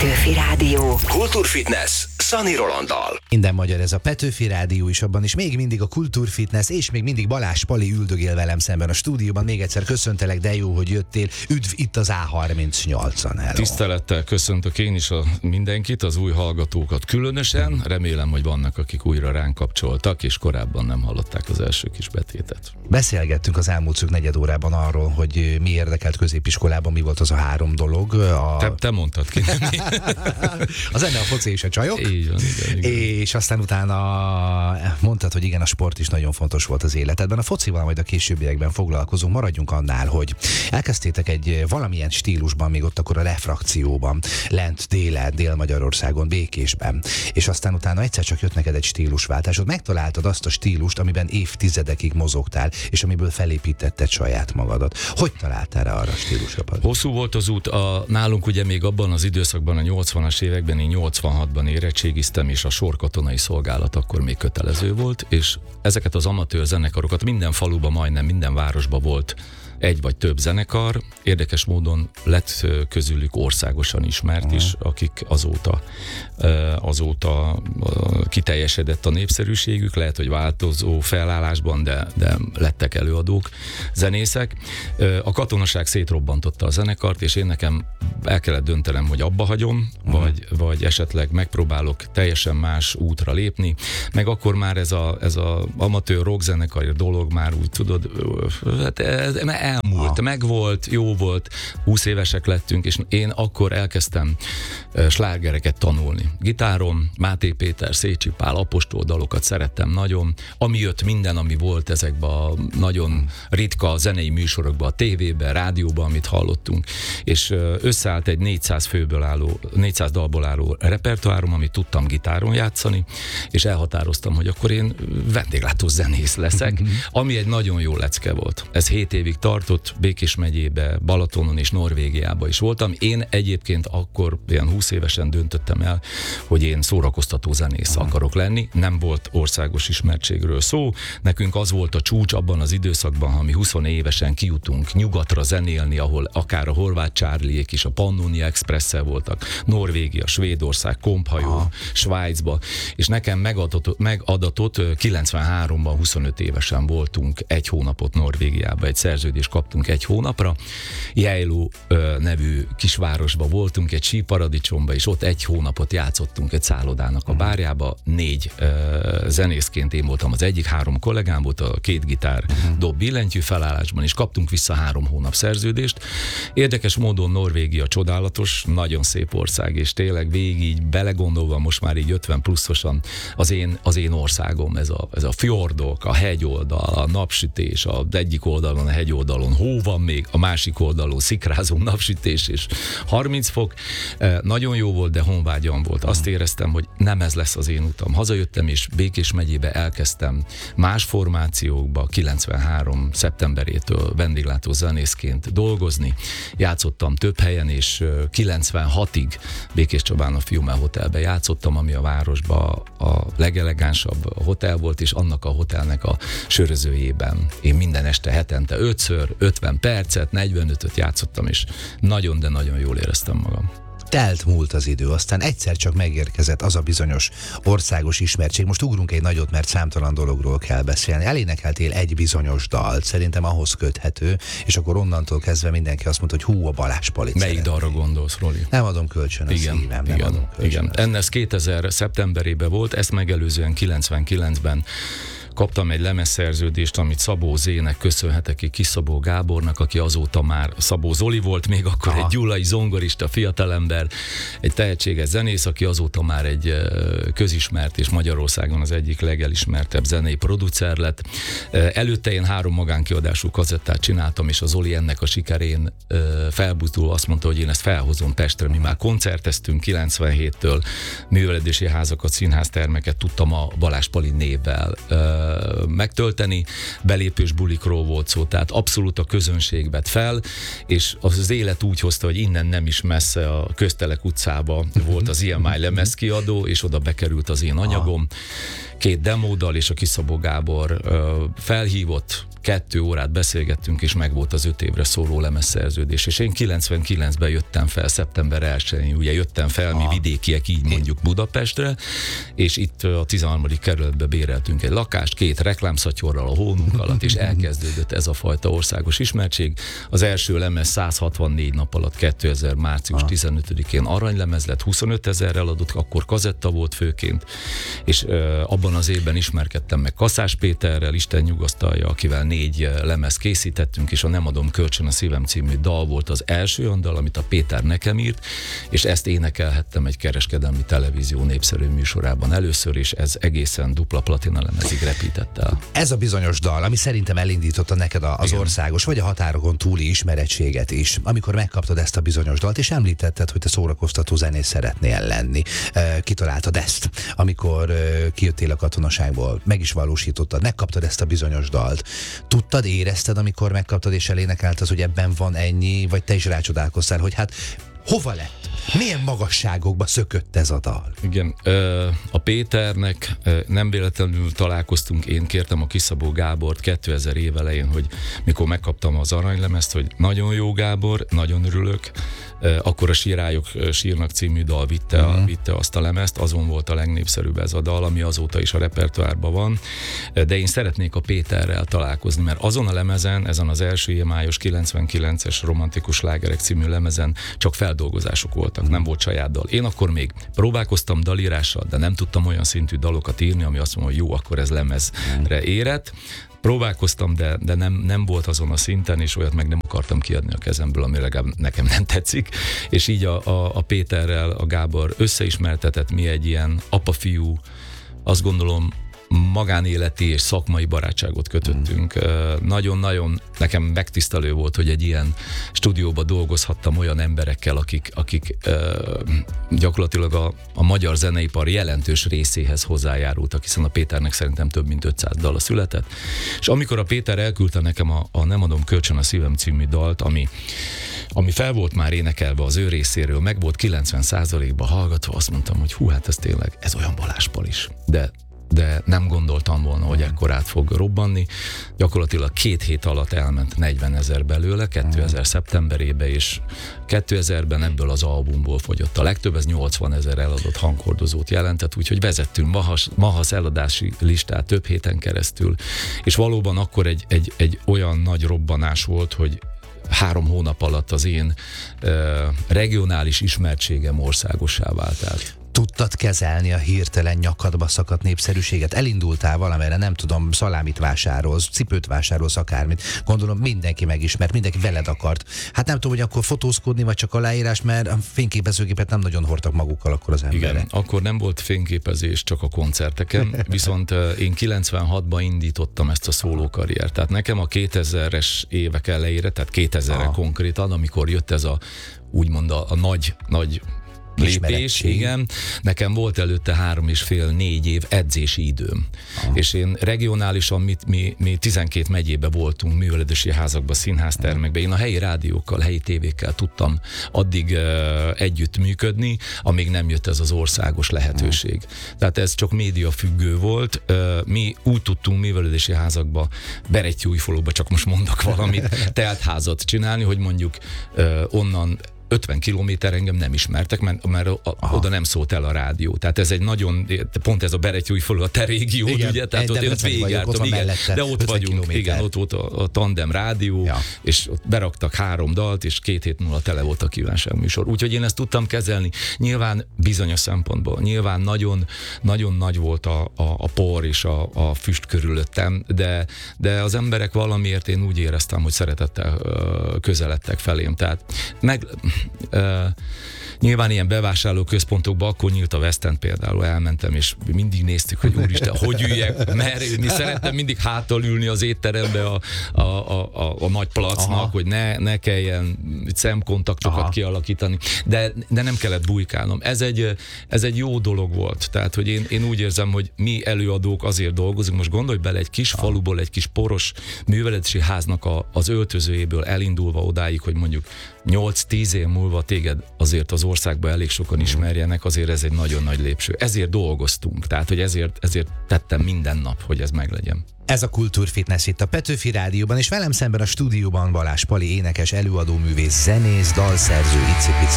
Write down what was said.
Petőfi Rádió. Kultúrfitness Szani Rolanddal. Minden magyar ez a Petőfi Rádió is, abban is még mindig a Kultúrfitness, és még mindig Balázs Pali üldögél velem szemben a stúdióban. Még egyszer köszöntelek, de jó, hogy jöttél. Üdv itt az A38-an. Hello. Tisztelettel köszöntök én is mindenkit, az új hallgatókat különösen. Remélem, hogy vannak, akik újra ránk kapcsoltak, és korábban nem hallották az első kis betétet. Beszélgettünk az elmúlt negyed órában arról, hogy mi érdekelt középiskolában, mi volt az a 3 dolog. Te mondtad ki. A zene, a foci és a csajok. Így van, igen. És aztán utána mondtad, hogy igen, a sport is nagyon fontos volt az életedben. A focival majd a későbbiekben foglalkozunk. Maradjunk annál, hogy elkezdtétek egy valamilyen stílusban, még ott akkor a refrakcióban, lent délen, Dél-Magyarországon, Békésben. És aztán utána egyszer csak jött neked egy stílusváltásod. Megtaláltad azt a stílust, amiben évtizedekig mozogtál, és amiből felépítetted saját magadat. Hogy találtál rá arra a stílusra? Hosszú volt az út. Nálunk ugye még abban az időszakban, a 80-as években, én 86-ban érettségiztem, és a sorkatonai szolgálat akkor még kötelező volt, és ezeket az amatőr zenekarokat minden faluban, majdnem minden városban volt egy vagy több zenekar. Érdekes módon lett közülük országosan ismert is, akik azóta kiteljesedett a népszerűségük, lehet, hogy változó felállásban, de lettek előadók, zenészek. A katonaság szétrobbantotta a zenekart, és én nekem el kellett döntenem, hogy abba hagyom, vagy esetleg megpróbálok teljesen más útra lépni, meg akkor már ez a amatőr rockzenekari dolog már úgy tudod, hát elmúlt, megvolt, jó volt, 20 évesek lettünk, és én akkor elkezdtem slágereket tanulni. Gitáron, Máté Péter, Szécsi Pál, apostol dalokat szerettem nagyon, ami jött minden, ami volt ezekben a nagyon ritka zenei műsorokban, a tévében, rádióban, amit hallottunk, és összeállt egy 400 dalból álló repertoárom, amit tudtam gitáron játszani, és elhatároztam, hogy akkor én vendéglátó zenész leszek, ami egy nagyon jó lecke volt. Ez 7 évig tartott, Békés megyébe, Balatonon és Norvégiába is voltam. Én egyébként akkor ilyen 20 évesen döntöttem el, hogy én szórakoztató zenész akarok lenni. Nem volt országos ismertségről szó. Nekünk az volt a csúcs abban az időszakban, ha mi 20 évesen kijutunk nyugatra zenélni, ahol akár a Horváth Charliék is a Pannoni Expresszel voltak, Norvégia, Svédország, Komphajó, Svájcba, és nekem megadatott 93-ban 25 évesen voltunk egy hónapot Norvégiába, egy szerződést kaptunk egy hónapra. Jejló nevű kisvárosba voltunk, egy síparadicsomba, és ott egy hónapot játszottunk egy szállodának a bárjába. 4 zenészként én voltam az egyik, 3 kollégám volt, a 2 gitár dob billentyű felállásban, és kaptunk vissza 3 hónap szerződést. Érdekes módon Norvégia csodálatos, nagyon szép ország, és tényleg végig így belegondolva, most már így 50 pluszosan az én országom, ez a fjordok, a hegyoldal, a napsütés, az egyik oldalon, a hegyoldalon hó van még, a másik oldalon szikrázó napsütés és 30 fok. Nagyon jó volt, de honvágyam volt. Azt éreztem, hogy nem ez lesz az én utam. Hazajöttem, és Békés megyébe elkezdtem más formációkba 93. szeptemberétől vendéglátó zenészként dolgozni. Játszottam több helyen, és 96-ig Békés Csabán a Fiumel Hotelbe játszottam, ami a városban a legelegánsabb hotel volt, és annak a hotelnek a sörözőjében én minden este hetente 5-ször, 50 percet, 45-öt játszottam, és nagyon, de nagyon jól éreztem magam. Múlt az idő, aztán egyszer csak megérkezett az a bizonyos országos ismertség. Most ugrunk egy nagyot, mert számtalan dologról kell beszélni. Elénekeltél egy bizonyos dalt, szerintem ahhoz köthető, és akkor onnantól kezdve mindenki azt mondta, hogy hú, a Balázs Palit. Melyik dalra gondolsz, Roli? Nem adom kölcsön a szívem, nem adom kölcsön. Ennek 2000 szeptemberében volt, ezt megelőzően 99-ben kaptam egy lemezszerződést, amit Szabó Zének köszönhetek, Kiszabó Gábornak, aki azóta már Szabó Zoli volt, még akkor egy gyulai zongorista fiatalember, egy tehetséges zenész, aki azóta már egy közismert és Magyarországon az egyik legelismertebb zenei producer lett. Előtte én 3 magánkiadású kazettát csináltam, és a Zoli ennek a sikerén felbuzdulva azt mondta, hogy én ezt felhozom Pestre. Mi már koncerteztünk 97-től, művelődési házakat, színháztermeket tudtam a Balázs Pali névvel megtölteni, belépős bulikról volt szó, tehát abszolút a közönség vett fel, és az élet úgy hozta, hogy innen nem is messze a Köztelek utcába volt az IMI lemezkiadó, és oda bekerült az én anyagom, 2 demódal, és a Kiszabó Gábor felhívott, 2 órát beszélgettünk, és megvolt az 5 évre szóló lemezszerződés. És én 99-ben jöttem fel, szeptember 1-én, ugye jöttem fel, mi vidékiek, így mondjuk Budapestre, és itt a 13. kerületbe béreltünk egy lakást, 2 reklámszatyorral a hónunk alatt, és elkezdődött ez a fajta országos ismertség. Az első lemez 164 nap alatt 2000. március 15-én aranylemez lett, 25 000 eladott, akkor kazetta volt főként, és abban az évben ismerkedtem meg Kaszás Péterrel, Isten nyugasztalja, akivel 4 lemez készítettünk, és a Nem adom kölcsön a szívem című dal volt az első olyan dal, amit a Péter nekem írt, és ezt énekelhettem egy kereskedelmi televízió népszerű műsorában először, és ez egészen dupla platina lemezig repített el. Ez a bizonyos dal, ami szerintem elindította neked az országos, vagy a határokon túli ismerettséget is, amikor megkaptad ezt a bizonyos dalt, és említetted, hogy te szórakoztató zenész szeretnél lenni. Kitaláltad ezt, amikor kijöttél a katonaságból, meg is valósítottad, megkaptad ezt a bizonyos dalt. Tudtad, érezted, amikor megkaptad és elénekelted, hogy ebben van ennyi, vagy te is rácsodálkoztál, hogy hát hova lett? Milyen magasságokba szökött ez a dal? Igen, a Péternek nem véletlenül találkoztunk, én kértem a Kiszabó Gábort 2000 év elején, hogy mikor megkaptam az aranylemezt, hogy nagyon jó Gábor, nagyon örülök, akkor a Sírályok sírnak című dal vitte azt a lemezt, azon volt a legnépszerűbb ez a dal, ami azóta is a repertoárban van, de én szeretnék a Péterrel találkozni, mert azon a lemezen, ezen az első május 99-es romantikus slágerek című lemezen csak feldolgozások voltak, nem volt saját dal. Én akkor még próbálkoztam dalírással, de nem tudtam olyan szintű dalokat írni, ami azt mondja, hogy jó, akkor ez lemezre érett. Próbálkoztam, de nem volt azon a szinten, és olyat meg nem akartam kiadni a kezemből, ami legalább nekem nem tetszik. És így a Péterrel a Gábor összeismertetett, mi egy ilyen apa-fiú, azt gondolom, magánéleti és szakmai barátságot kötöttünk. Nagyon-nagyon nekem megtisztelő volt, hogy egy ilyen stúdióba dolgozhattam olyan emberekkel, akik gyakorlatilag a magyar zeneipar jelentős részéhez hozzájárultak, hiszen a Péternek szerintem több mint 500 dala született. És amikor a Péter elküldte nekem a Nem adom kölcsön a szívem című dalt, ami fel volt már énekelve az ő részéről, meg volt 90%-ban hallgatva, azt mondtam, hogy hú, hát ez tényleg, ez olyan Balázs Pal is. De nem gondoltam volna, hogy ekkor át fog robbanni. Gyakorlatilag 2 hét alatt elment 40 000 belőle, 2000 szeptemberében, és 2000-ben ebből az albumból fogyott a legtöbb, ez 80 000 eladott hanghordozót jelentett, úgyhogy vezettünk Mahasz eladási listát több héten keresztül, és valóban akkor egy olyan nagy robbanás volt, hogy 3 hónap alatt az én regionális ismertségem országossá vált át. Tudtad kezelni a hirtelen nyakadba szakadt népszerűséget? Elindultál valamelyre, nem tudom, szalámit vásárolsz, cipőt vásárolsz, akármit. Gondolom mindenki megismert, mindenki veled akart. Hát nem tudom, hogy akkor fotózkodni, vagy csak aláírás, mert a fényképezőgépet nem nagyon hordtak magukkal akkor az emberek. Igen, akkor nem volt fényképezés csak a koncerteken, viszont én 96-ban indítottam ezt a szólókarriert. Tehát nekem a 2000-es évek elejére, tehát 2000-re konkrétan, amikor jött ez a úgymond a nagy lépés, igen. Nekem volt előtte 3,5-4 év edzési időm. És én regionálisan, mi 12 megyébe voltunk, művelődési házakba, színháztermekbe. Én a helyi rádiókkal, helyi tévékkel tudtam addig együtt működni, amíg nem jött ez az országos lehetőség. Tehát ez csak média függő volt. Mi úgy tudtunk művelődési házakba, Berettyújfaluba, csak most mondok valamit, teltházat csinálni, hogy mondjuk onnan 50 kilométer engem nem ismertek, mert oda nem szólt el a rádió. Tehát ez egy nagyon, pont ez a Berettyújfalu a te régiód, igen, ugye? Tehát ott én ott végigjártam, igen, de ott vagyunk, igen, ott volt a Tandem rádió, és ott beraktak 3 dalt, és 2 hét múlva tele volt a kívánságműsor. Úgyhogy én ezt tudtam kezelni. Nyilván bizonyos szempontból, nyilván nagyon nagy volt a por és a füst körülöttem, de az emberek valamiért én úgy éreztem, hogy szeretettel közeledtek felém. Tehát nyilván ilyen bevásárlóközpontokban akkor nyílt a West End például, elmentem, és mindig néztük, hogy úristen, hogy üljek, mert mi szerettem mindig hátal ülni az étterembe a nagy placnak, hogy ne kelljen szemkontaktokat kialakítani, de nem kellett bujkálnom. Ez egy jó dolog volt, tehát hogy én úgy érzem, hogy mi előadók azért dolgozunk, most gondolj bele, egy kis faluból, egy kis poros művelődési háznak az öltözőjéből elindulva odáig, hogy mondjuk 8-10 év múlva téged azért az országban elég sokan ismerjenek, azért ez egy nagyon nagy lépcső. Ezért dolgoztunk, tehát hogy ezért tettem minden nap, hogy ez meglegyen. Ez a Kultúrfitness itt a Petőfi Rádióban, és velem szemben a stúdióban Balázs Pali, énekes, előadó művész, zenész, dalszerző, icipici